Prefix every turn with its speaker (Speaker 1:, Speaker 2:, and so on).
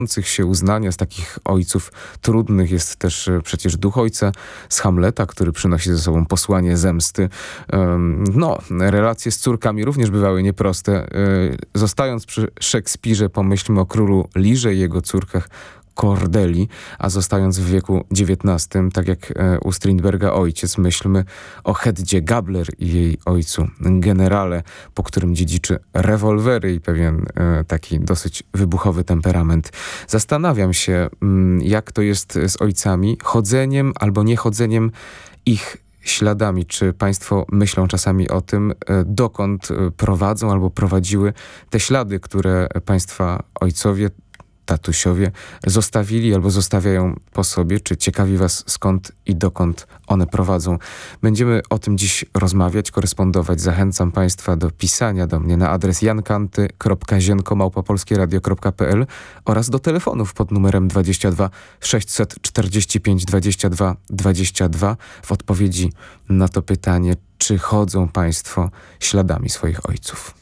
Speaker 1: się uznania z takich ojców trudnych jest też przecież duch ojca z Hamleta, który przynosi ze sobą posłanie zemsty. Relacje z córkami również bywały nieproste. Zostając przy Szekspirze, pomyślmy o królu Learze i jego córkach Cordeli, a zostając w wieku XIX, tak jak u Strindberga ojciec, myślmy o Heddzie Gabler i jej ojcu, generale, po którym dziedziczy rewolwery i pewien taki dosyć wybuchowy temperament. Zastanawiam się, jak to jest z ojcami, chodzeniem albo niechodzeniem ich śladami. Czy państwo myślą czasami o tym, dokąd prowadzą albo prowadziły te ślady, które państwa ojcowie, tatusiowie zostawili albo zostawiają po sobie? Czy ciekawi was, skąd i dokąd one prowadzą? Będziemy o tym dziś rozmawiać, korespondować. Zachęcam państwa do pisania do mnie na adres jankanty.zienko@polskieradio.pl oraz do telefonów pod numerem 22 645 22 22 w odpowiedzi na to pytanie, czy chodzą państwo śladami swoich ojców.